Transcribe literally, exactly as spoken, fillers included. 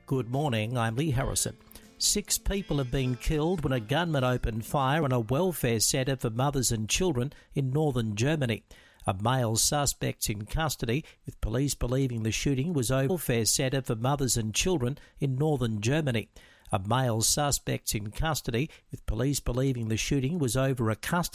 Good morning, I'm Lee Harrison. Six people have been killed when a gunman opened fire on a welfare centre for mothers and children in northern Germany. A male suspect in custody, with police believing the shooting was over a welfare centre for mothers and children in northern Germany. A male suspect in custody, with police believing the shooting was over a custody